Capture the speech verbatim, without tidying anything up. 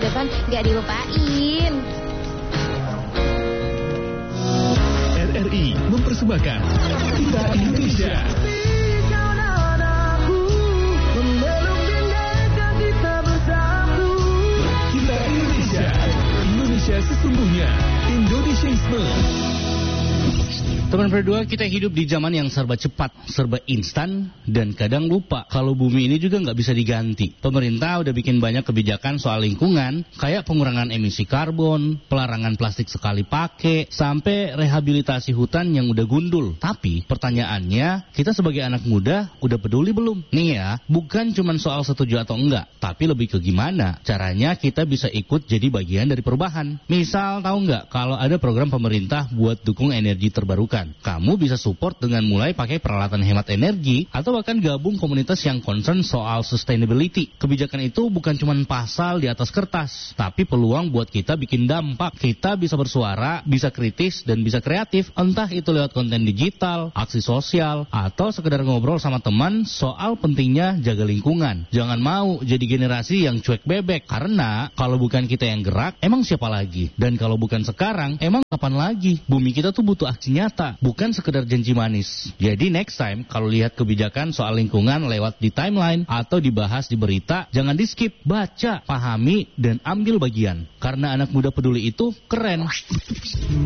depan gak dilupain. R R I mempersembahkan Kita Indonesia. Kita Indonesia. Indonesia sesungguhnya. Indonesiaisme. Teman berdua, kita hidup di zaman yang serba cepat, serba instan, dan kadang lupa kalau bumi ini juga nggak bisa diganti. Pemerintah udah bikin banyak kebijakan soal lingkungan, kayak pengurangan emisi karbon, pelarangan plastik sekali pakai, sampai rehabilitasi hutan yang udah gundul. Tapi pertanyaannya, kita sebagai anak muda udah peduli belum? Nih ya, bukan cuma soal setuju atau enggak, tapi lebih ke gimana caranya kita bisa ikut jadi bagian dari perubahan. Misal tahu nggak kalau ada program pemerintah buat dukung energi terbarukan? Kamu bisa support dengan mulai pakai peralatan hemat energi atau bahkan gabung komunitas yang concern soal sustainability. Kebijakan itu bukan cuma pasal di atas kertas, tapi peluang buat kita bikin dampak. Kita bisa bersuara, bisa kritis, dan bisa kreatif, entah itu lewat konten digital, aksi sosial, atau sekedar ngobrol sama teman soal pentingnya jaga lingkungan. Jangan mau jadi generasi yang cuek bebek, karena kalau bukan kita yang gerak, emang siapa lagi? Dan kalau bukan sekarang, emang kapan lagi? Bumi kita tuh butuh aksi nyata, bukan sekedar janji manis. Jadi next time kalau lihat kebijakan soal lingkungan lewat di timeline atau dibahas di berita, jangan di skip, baca, pahami, dan ambil bagian. Karena anak muda peduli itu keren.